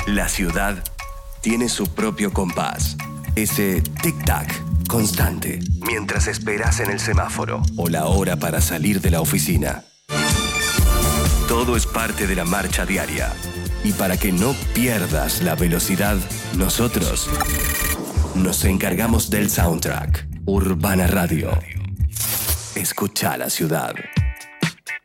La ciudad tiene su propio compás. Ese tic-tac constante mientras esperas en el semáforo o la hora para salir de la oficina. Todo es parte de la marcha diaria. Y para que no pierdas la velocidad, nosotros nos encargamos del soundtrack. Urbana Radio. Escucha la ciudad.